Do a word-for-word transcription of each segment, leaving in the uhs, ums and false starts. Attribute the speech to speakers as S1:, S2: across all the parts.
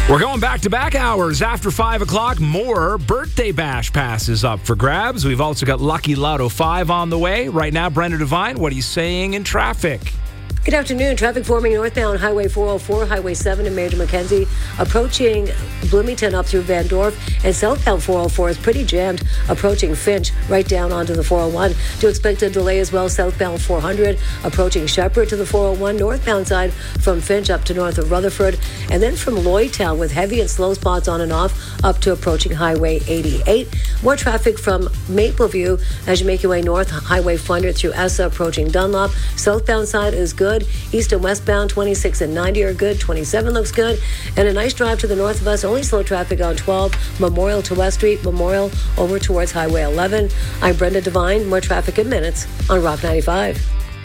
S1: We're going back-to-back hours after five o'clock. More birthday bash passes up for grabs. We've also got Lucky Lotto five on the way. Right now, Brenda Devine, what are you saying in traffic?
S2: Good afternoon. Traffic forming northbound Highway four oh four, Highway seven in Major Mackenzie, approaching Bloomington up through Van Dorp, and southbound four oh four is pretty jammed, approaching Finch right down onto the four oh one. Do expect a delay as well southbound four hundred, approaching Shepherd to the four oh one, northbound side from Finch up to north of Rutherford, and then from Lloydtown with heavy and slow spots on and off up to approaching Highway eighty-eight. More traffic from Mapleview as you make your way north, Highway four hundred through Essa approaching Dunlop. Southbound side is good. East and westbound twenty-six and ninety are good. twenty-seven looks good. And a nice drive to the north of us. Only slow traffic on twelve. Memorial to West Street. Memorial over towards Highway eleven. I'm Brenda Devine. More traffic in minutes on Rock ninety-five.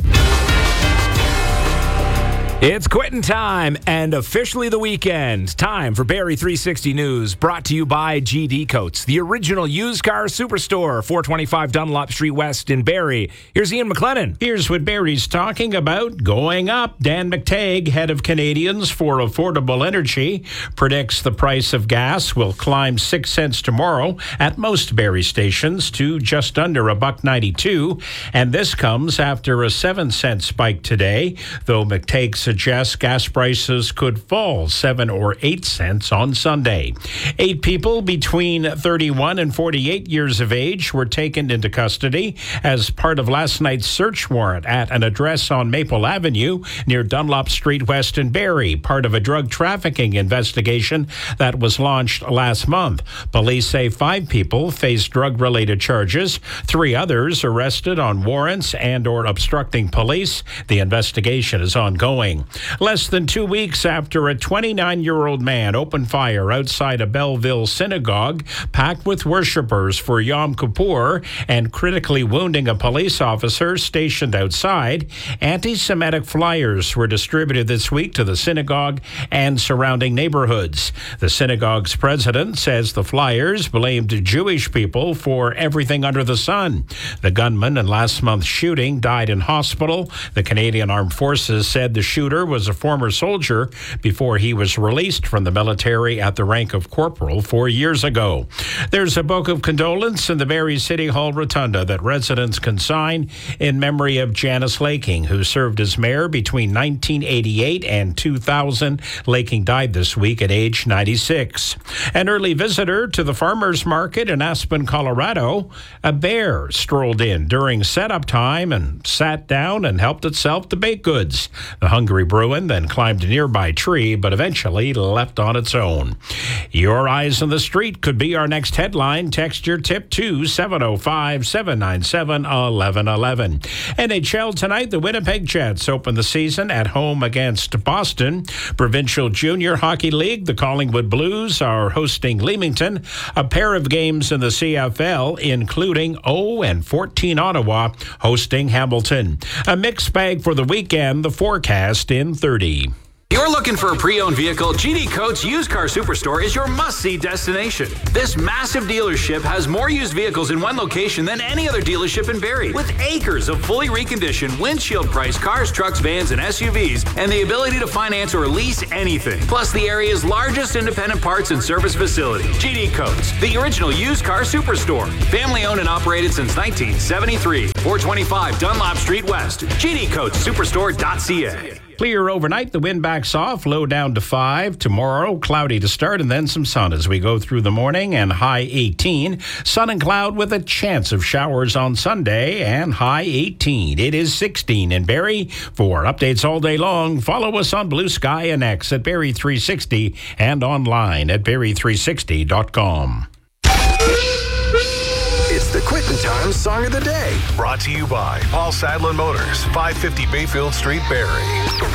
S1: It's quitting time and officially the weekend. Time for Barrie three sixty News, brought to you by G D Coats, the original used car superstore, four twenty-five Dunlop Street West in Barrie. Here's Ian McLennan.
S3: Here's what Barrie's talking about. Going up. Dan McTague, head of Canadians for Affordable Energy, predicts the price of gas will climb six cents tomorrow at most Barrie stations to just under a buck ninety-two. And this comes after a seven cent spike today, though McTague suggests gas prices could fall seven or eight cents on Sunday. Eight people between thirty-one and forty-eight years of age were taken into custody as part of last night's search warrant at an address on Maple Avenue near Dunlop Street West in Barrie, part of a drug trafficking investigation that was launched last month. Police say five people face drug-related charges, three others arrested on warrants and or obstructing police. The investigation is ongoing. Less than two weeks after a twenty-nine-year-old man opened fire outside a Belleville synagogue packed with worshipers for Yom Kippur and critically wounding a police officer stationed outside, anti-Semitic flyers were distributed this week to the synagogue and surrounding neighborhoods. The synagogue's president says the flyers blamed Jewish people for everything under the sun. The gunman in last month's shooting died in hospital. The Canadian Armed Forces said the shooter was a former soldier before he was released from the military at the rank of corporal four years ago. There's a book of condolence in the Barrie City Hall Rotunda that residents can sign in memory of Janice Laking, who served as mayor between nineteen eighty-eight and two thousand. Laking died this week at age ninety-six. An early visitor to the farmers market in Aspen, Colorado, a bear strolled in during setup time and sat down and helped itself to baked goods. The hungry Bruin then climbed a nearby tree, but eventually left on its own. Your eyes on the street could be our next headline. Text your tip to seven oh five, seven nine seven, one one one one. N H L tonight, the Winnipeg Jets open the season at home against Boston. Provincial Junior Hockey League, the Collingwood Blues are hosting Leamington. A pair of games in the C F L, including O and fourteen Ottawa hosting Hamilton. A mixed bag for the weekend, the forecast in thirty.
S4: You're looking for a pre-owned vehicle? G D Coats Used Car Superstore is your must-see destination. This massive dealership has more used vehicles in one location than any other dealership in Barrie, with acres of fully reconditioned, windshield-priced cars, trucks, vans, and S U Vs, and the ability to finance or lease anything. Plus, the area's largest independent parts and service facility. G D Coats, the original used car superstore. Family-owned and operated since nineteen seventy-three. four twenty-five Dunlop Street West. G D Coats Superstore dot C A.
S3: Clear overnight, the wind backs off, low down to five. Tomorrow, cloudy to start and then some sun as we go through the morning, and high eighteen. Sun and cloud with a chance of showers on Sunday and high eighteen. It is sixteen in Barrie. For updates all day long, follow us on Blue Sky and X at Barrie three sixty and online at Barrie three sixty dot com.
S5: It's the Quittin' Time Song of the Day.
S6: Brought to you by Paul Sadlin Motors, five fifty Bayfield Street, Barrie.